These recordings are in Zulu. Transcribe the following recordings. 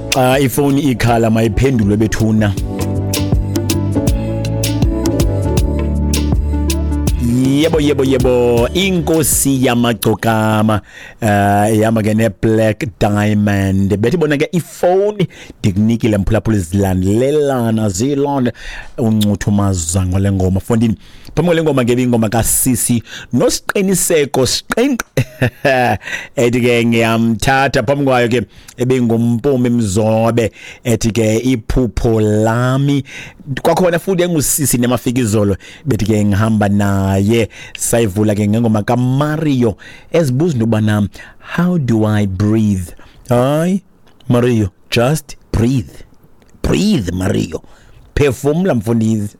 Ifoni ikhala mayiphendulwe bethuna. Yebo inkosi yamagcokama yama ke ne Black Diamond bethi bona ke ifoni dikunikile mphulaphula izilandelelana zilonde uncuthu mazango lengoma fondini phamwe lengoma ke ingoma kaSisi nosiqiniseko siqinqe ethi ke ngiyamthatha phamwe kwayo ke ebengumpumi emzobe ethi ke iphupho lami kwakhona futhi engusisi nemafikizolo bethi ke ngihamba naye sayivula ke ngengoma kaMario esibuza nobana how do I breathe hi Mario just breathe Mario phefumula mfundisi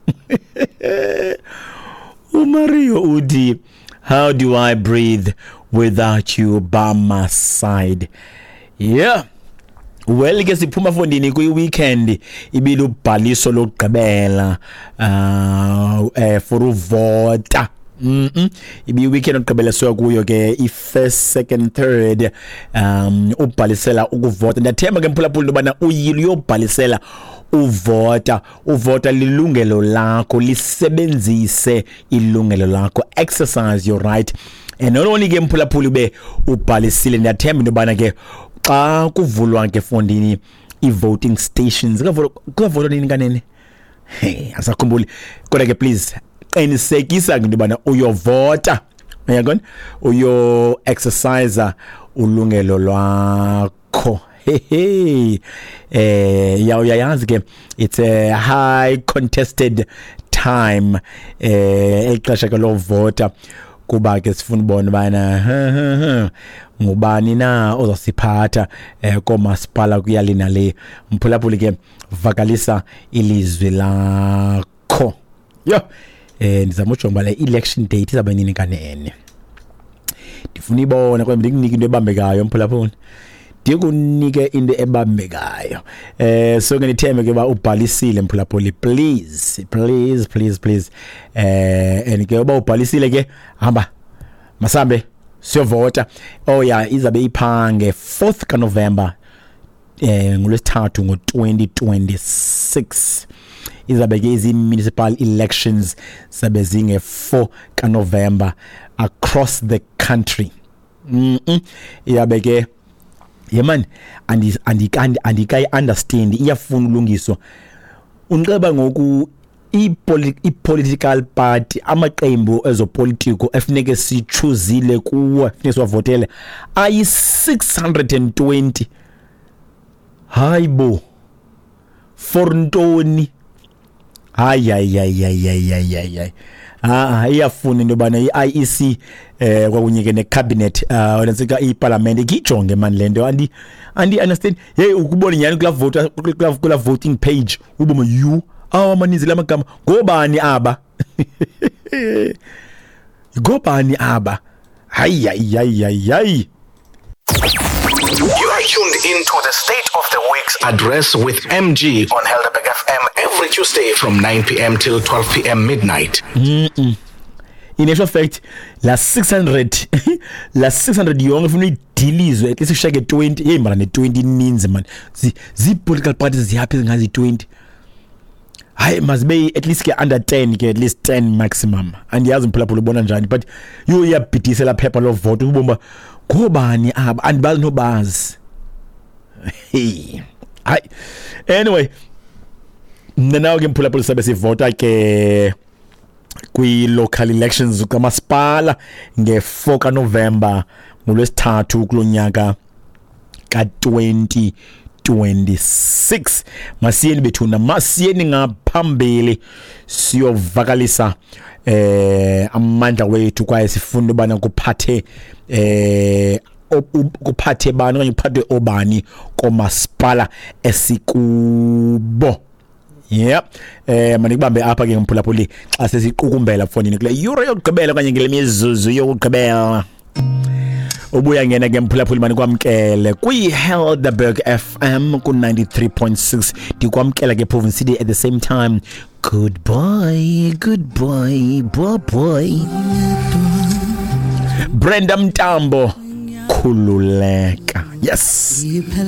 Mario uthi how do I breathe without you by my side yeah. Well ke siphuma fondini kuyi weekend ibile ubhaliso lokugqibela for uvota ibi weekend ogqibela soya kuyo ke i1st 2nd 3rd ubhalisela ukuvota ndathemba ke mphulaphula lobana uyilo yobhalisela uvota lilungelo lakho lisebenzise ilungelo lakho exercise your right and not only ke mphulaphula ube ubhalisile ndathemba nobana ke xa kuvulwa ke fondini i-voting stations kuvula nini kanene asakhumbuli kodwa ke please qinisekisa into bana uyovota uyabona uyo exercise ulungelo lwakho yazi ke it's a high contested time exesha ke lo vota kuba ke sifuna ubona bana ngubani na ozosiphatha komasipala kuyalina le mphulaphuli ke vakalisa ilizwi lakho yo ndizama ujonga le election date izabe nini kanene ndifuna ibona kodwa ndikunike into ebambekayo mphulaphuli ndikunike into ebambekayo so ke ndithembe ke ba ubhalisile mphulaphuli please and ke ba ubhalisile ke hamba masambe siyovota oh yeah izabe iphange 4th ka November ngolwesithathu ngo2026 izabe ke izi municipal elections sabe zinge 4 ka November across the country iyabe ke yeman andikai understand iyafuna ulungiswa unqeba ngoku i-political party amaqembu ezopolitiko efuneke sichuzile kuwo efuneke siwavotele ayi 620 hayibo for ntoni hayi iyafuna into bana iIEC kwakunyeke necabinet wensika iparliament ikijonge man lento andi understand hey ukubona nyani kula voting page uboma you amaninzi lamagama ngobani aba hayi You are tuned into the State of the Week's address with MG on Helderberg FM every Tuesday from 9 p.m. till 12 p.m. midnight. In actual fact, la 600 yonke ufuna idilizwe at least ushake 20 hey mara ne 20 ninzi man zi political parties zihappy ngazi 20 hayi must be at least ke under 10 ke at least 10 maximum andiyazi mphulaphula ubona njani but yo iyabhidisela phepha lo vote ubomba ngobani aba andibazi nobazi hey hayi anyway now ke mphulaphula sabe sivota ke kwi local elections kamasipala nge4 ka November ngolwesithathu kulonyaka ka 2026 masiyeni bethuna masiyeni ngaphambili siyovakalisa amandla wethu kwaye sifuna ubana kuphathe bani okanye kuphathe obani komasipala esikubo yeah manikubambe apha ke mphulaphuli xa sesiqukumbela fonini kule euro yokugqibela kanye ngele mizuzu yokugqibela ubuya ngena ke mphulaphuli mani kwamkele kwi Helderberg FM ku 93.6 dikwamkela ke Province City at the same time goodbye bye Brenda Mtambo khululeka yes